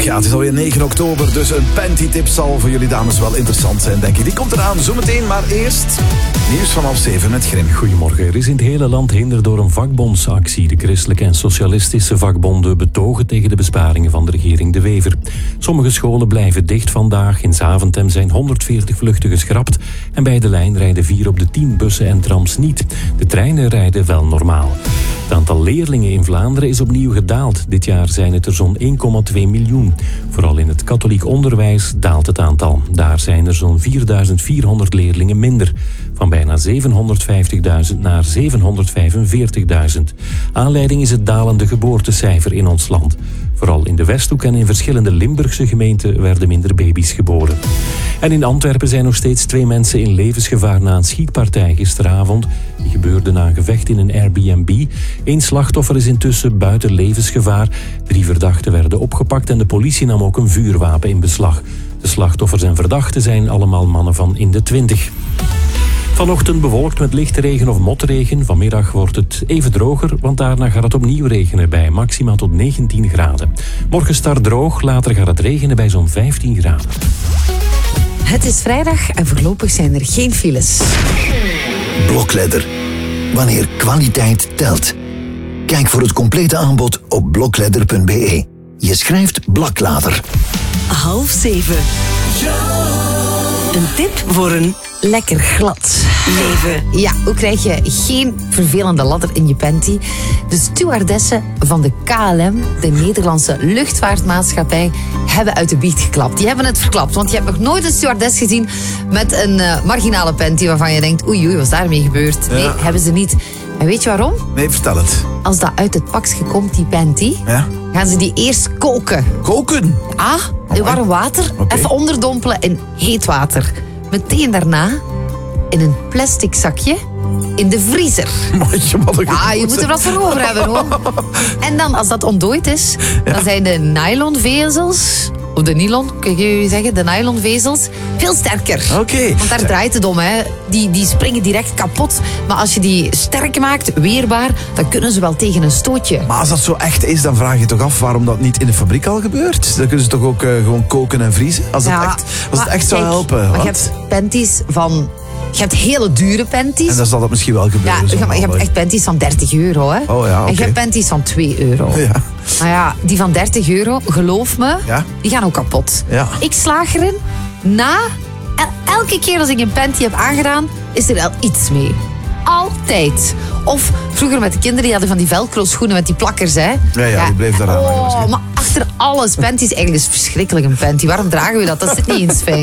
Ja, het is alweer 9 oktober, dus een panty-tip zal voor jullie dames wel interessant zijn, denk ik. Die komt eraan zometeen, maar eerst nieuws van 6:30 met Grim. Goedemorgen. Er is in het hele land hinder door een vakbondsactie. De christelijke en socialistische vakbonden betogen tegen de besparingen van de regering De Wever. Sommige scholen blijven dicht vandaag. In Zaventem zijn 140 vluchten geschrapt. En bij de lijn rijden 4 op de 10 bussen en trams niet. De treinen rijden wel normaal. Het aantal leerlingen in Vlaanderen is opnieuw gedaald. Dit jaar zijn het er zo'n 1,2 miljoen. Vooral in het katholiek onderwijs daalt het aantal. Daar zijn er zo'n 4.400 leerlingen minder. Van bijna 750.000 naar 745.000. Aanleiding is het dalende geboortecijfer in ons land. Vooral in de Westhoek en in verschillende Limburgse gemeenten werden minder baby's geboren. En in Antwerpen zijn nog steeds 2 mensen in levensgevaar na een schietpartij gisteravond. Die gebeurde na een gevecht in een Airbnb. 1 slachtoffer is intussen buiten levensgevaar. 3 verdachten werden opgepakt en de politie nam ook een vuurwapen in beslag. De slachtoffers en verdachten zijn allemaal mannen van in de 20. Vanochtend bewolkt met lichte regen of motregen. Vanmiddag wordt het even droger, want daarna gaat het opnieuw regenen bij maximaal tot 19 graden. Morgen start droog, later gaat het regenen bij zo'n 15 graden. Het is vrijdag en voorlopig zijn er geen files. Blokledder. Wanneer kwaliteit telt. Kijk voor het complete aanbod op blokledder.be. Je schrijft Blaklader. 6:30. Een tip voor een Lekker glad leven. Ja, hoe krijg je geen vervelende ladder in je panty? De stewardessen van de KLM, de Nederlandse luchtvaartmaatschappij, hebben uit de biecht geklapt. Die hebben het verklapt, want je hebt nog nooit een stewardess gezien met een marginale panty waarvan je denkt, oei, wat is daarmee gebeurd? Nee, hebben ze niet. En weet je waarom? Nee, vertel het. Als dat uit het pakje komt, die panty, Ja? gaan ze die eerst koken. Koken? In warm water, Oké. even onderdompelen in heet water. Meteen daarna in een plastic zakje in de vriezer. Mondje, wat een Ja, je moet er wat voor over hebben, hoor. En dan, als dat ontdooid is, dan zijn de nylonvezels, of de nylon, kun je zeggen, de nylonvezels, veel sterker. Oké. Want daar draait het om, hè. Die springen direct kapot. Maar als je die sterk maakt, weerbaar, dan kunnen ze wel tegen een stootje. Maar als dat zo echt is, dan vraag je toch af waarom dat niet in de fabriek al gebeurt? Dan kunnen ze toch ook gewoon koken en vriezen? Als het echt zou helpen. Maar je Wat? hebt panties van... Je hebt hele dure panties. En dan zal dat misschien wel gebeuren. Ja, je hebt echt panties van €30. Hè. Oh ja, oké. En je hebt panties van €2. Ja. Maar ja, die van €30, geloof me, Ja? die gaan ook kapot. Ja. Ik slaag erin, elke keer als ik een panty heb aangedaan, is er wel iets mee. Altijd. Of vroeger met de kinderen, die hadden van die velcro schoenen met die plakkers, hè. Ja, die bleef daar aan hangen Oh, misschien. maar achter alles, panties, eigenlijk is het verschrikkelijk een panty. Waarom dragen we dat? Dat zit niet eens fijn.